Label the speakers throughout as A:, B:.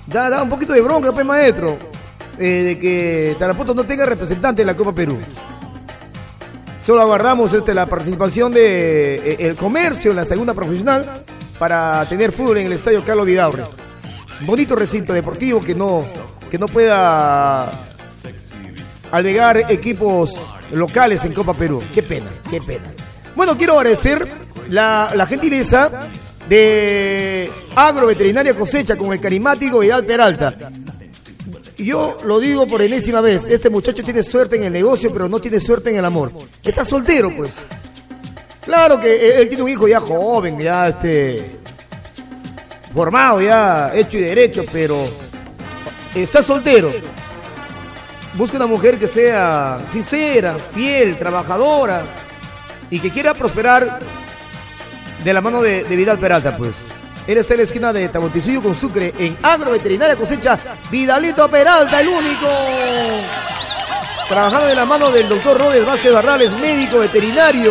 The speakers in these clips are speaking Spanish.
A: Da un poquito de bronca, pues, maestro, de que Tarapoto no tenga representante en la Copa Perú. Solo aguardamos la participación de el comercio en la segunda profesional para tener fútbol en el estadio Carlos Vidaurre. Bonito recinto deportivo que no pueda albergar equipos locales en Copa Perú. Qué pena, qué pena. Bueno, quiero agradecer la gentileza de Agroveterinaria Cosecha con el carismático Vidal Peralta. Y yo lo digo por enésima vez, este muchacho tiene suerte en el negocio, pero no tiene suerte en el amor. Está soltero, pues. Claro que él tiene un hijo ya joven, ya formado, ya hecho y derecho, pero está soltero. Busca una mujer que sea sincera, fiel, trabajadora y que quiera prosperar de la mano de Vidal Peralta, pues. Él está en la esquina de Tabontisuyo con Sucre, en Agroveterinaria Cosecha. Vidalito Peralta, el único. Trabajando de la mano del doctor Rodes Vázquez Barrales, médico veterinario.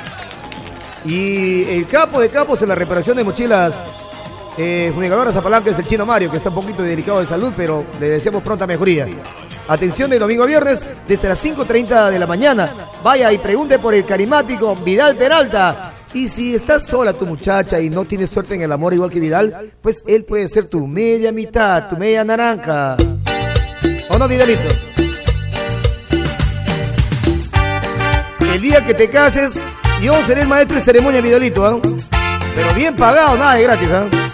A: Y el capo de capos en la reparación de mochilas fumigadoras a palancas, el Chino Mario, que está un poquito delicado de salud, pero le deseamos pronta mejoría. Atención de domingo a viernes, desde las 5:30 de la mañana. Vaya y pregunte por el carismático Vidal Peralta. Y si estás sola tu muchacha y no tienes suerte en el amor igual que Vidal, pues él puede ser tu media mitad, tu media naranja. ¿O no, Vidalito? El día que te cases, yo seré el maestro de ceremonia, Vidalito, ¿eh? Pero bien pagado, nada de gratis, ¿eh?